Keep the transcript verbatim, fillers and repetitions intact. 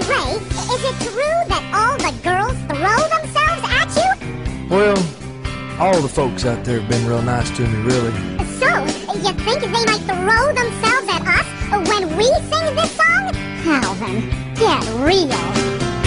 Ray, is it true that all the girls throw themselves at you? Well, all the folks out there have been real nice to me, really. So, you think they might throw themselves at us